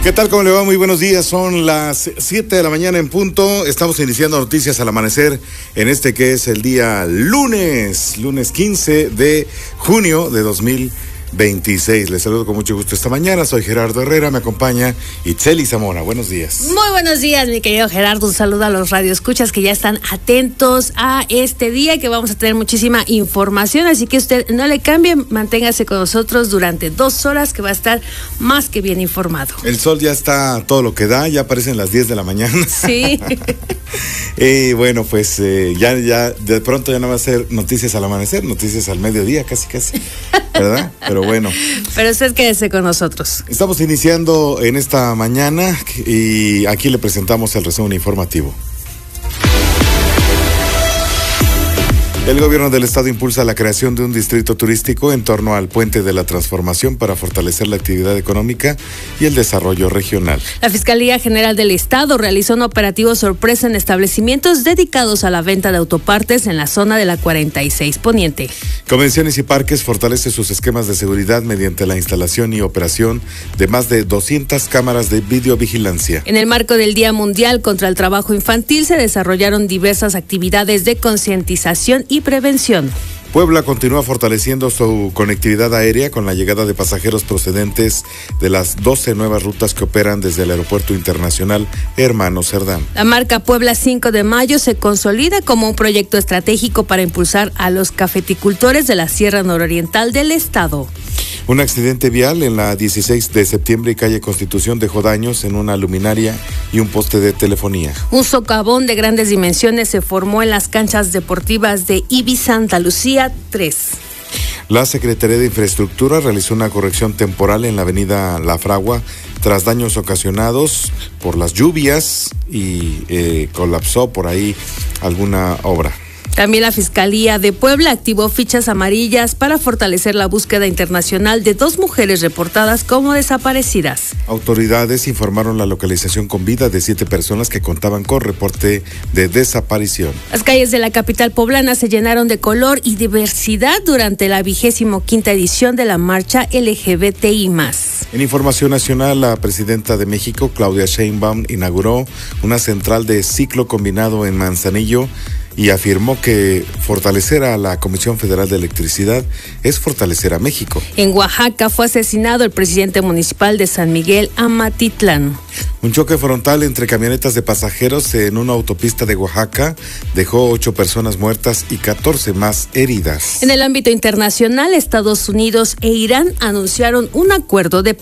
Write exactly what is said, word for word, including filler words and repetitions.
¿Qué tal? ¿Cómo le va? Muy buenos días. Son las siete de la mañana en punto. Estamos iniciando noticias al amanecer en este que es el día lunes, lunes quince de junio de dos mil veintiséis. Les saludo con mucho gusto esta mañana. Soy Gerardo Herrera, me acompaña Itzeli Zamora. Buenos días. Muy buenos días, mi querido Gerardo. Un saludo a los radioescuchas que ya están atentos a este día, que vamos a tener muchísima información, así que usted no le cambie, manténgase con nosotros durante dos horas que va a estar más que bien informado. El sol ya está a todo lo que da, ya aparecen las diez de la mañana. Sí. Y bueno, pues eh, ya, ya de pronto ya no va a ser noticias al amanecer, noticias al mediodía, casi casi, ¿verdad? Pero bueno. Pero usted quédese con nosotros. Estamos iniciando en esta mañana y aquí le presentamos el resumen informativo. El gobierno del estado impulsa la creación de un distrito turístico en torno al Puente de la Transformación para fortalecer la actividad económica y el desarrollo regional. La Fiscalía General del Estado realizó un operativo sorpresa en establecimientos dedicados a la venta de autopartes en la zona de la cuarenta y seis Poniente. Convenciones y Parques fortalece sus esquemas de seguridad mediante la instalación y operación de más de doscientas cámaras de videovigilancia. En el marco del Día Mundial contra el Trabajo Infantil se desarrollaron diversas actividades de concientización y prevención. Puebla continúa fortaleciendo su conectividad aérea con la llegada de pasajeros procedentes de las doce nuevas rutas que operan desde el Aeropuerto Internacional Hermano Cerdán. La marca Puebla cinco de mayo se consolida como un proyecto estratégico para impulsar a los cafeticultores de la Sierra Nororiental del estado. Un accidente vial en la dieciséis de septiembre y calle Constitución dejó daños en una luminaria y un poste de telefonía. Un socavón de grandes dimensiones se formó en las canchas deportivas de Ibis Santa Lucía tres. La Secretaría de Infraestructura realizó una corrección temporal en la avenida La Fragua tras daños ocasionados por las lluvias y eh, colapsó por ahí alguna obra. También la Fiscalía de Puebla activó fichas amarillas para fortalecer la búsqueda internacional de dos mujeres reportadas como desaparecidas. Autoridades informaron la localización con vida de siete personas que contaban con reporte de desaparición. Las calles de la capital poblana se llenaron de color y diversidad durante la vigésimo quinta edición de la marcha L G B T I más. En información nacional, la presidenta de México, Claudia Sheinbaum, inauguró una central de ciclo combinado en Manzanillo y afirmó que fortalecer a la Comisión Federal de Electricidad es fortalecer a México. En Oaxaca fue asesinado el presidente municipal de San Miguel Amatitlán. Un choque frontal entre camionetas de pasajeros en una autopista de Oaxaca dejó ocho personas muertas y catorce más heridas. En el ámbito internacional, Estados Unidos e Irán anunciaron un acuerdo de